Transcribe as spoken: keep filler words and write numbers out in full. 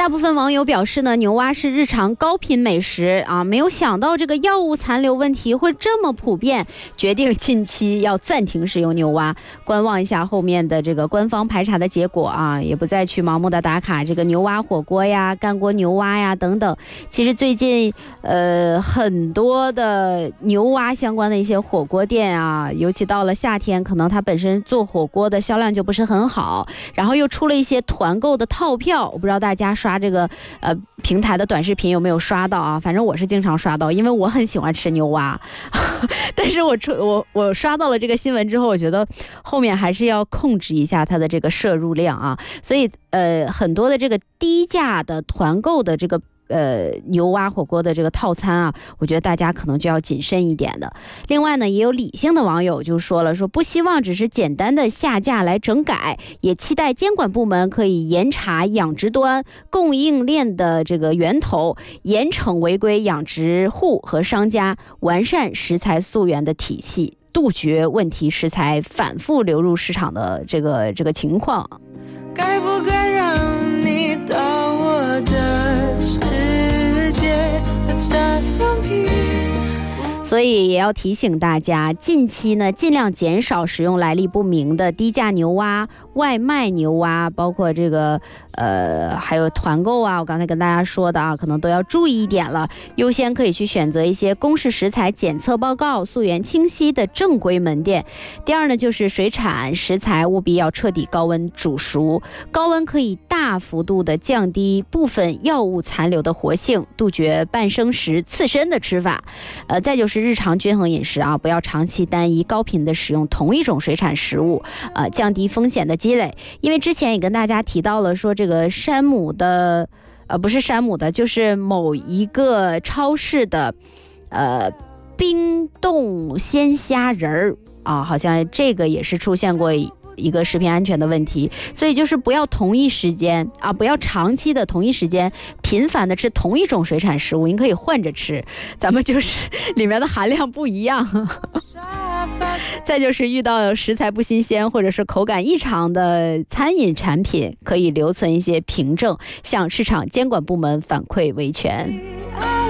大部分网友表示呢，牛蛙是日常高频美食啊，没有想到这个药物残留问题会这么普遍，决定近期要暂停使用牛蛙，观望一下后面的这个官方排查的结果啊，也不再去盲目的打卡这个牛蛙火锅呀、干锅牛蛙呀等等。其实最近呃很多的牛蛙相关的一些火锅店啊，尤其到了夏天，可能它本身做火锅的销量就不是很好，然后又出了一些团购的套票，我不知道大家刷这个呃平台的短视频有没有刷到啊？反正我是经常刷到，因为我很喜欢吃牛蛙，但是我我我刷到了这个新闻之后，我觉得后面还是要控制一下它的这个摄入量啊，所以呃很多的这个低价的团购的这个。呃，牛蛙火锅的这个套餐啊，我觉得大家可能就要谨慎一点的。另外呢，也有理性的网友就说了，说不希望只是简单的下架来整改，也期待监管部门可以严查养殖端供应链的这个源头，严惩违规养殖户和商家，完善食材溯源的体系，杜绝问题食材反复流入市场的这个这个情况。该不该让你到我的世界 Let's start from here。 所以也要提醒大家，近期呢尽量减少使用来历不明的低价牛蛙、外卖牛蛙，包括这个呃还有团购啊，我刚才跟大家说的啊，可能都要注意一点了。优先可以去选择一些公示食材检测报告、溯源清晰的正规门店。第二呢，就是水产食材务必要彻底高温煮熟，高温可以大幅度的降低部分药物残留的活性，杜绝半生食刺身的吃法。呃，再就是日常均衡饮食啊，不要长期单一高频的使用同一种水产食物，呃，降低风险的积累。因为之前也跟大家提到了，说这个山姆的，呃，不是山姆的，就是某一个超市的，呃，冰冻鲜虾仁儿啊，好像这个也是出现过一个食品安全的问题，所以就是不要同一时间啊，不要长期的同一时间频繁的吃同一种水产食物，你可以换着吃，咱们就是里面的含量不一样。再就是遇到食材不新鲜或者是口感异常的餐饮产品，可以留存一些凭证，向市场监管部门反馈维权。